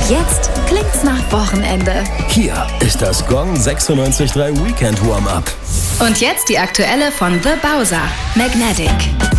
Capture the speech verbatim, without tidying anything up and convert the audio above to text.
Jetzt klingt's nach Wochenende. Hier ist das Gong sechsundneunzig Komma drei Weekend Warm-Up. Und jetzt die aktuelle von The Bowser, Magnetic.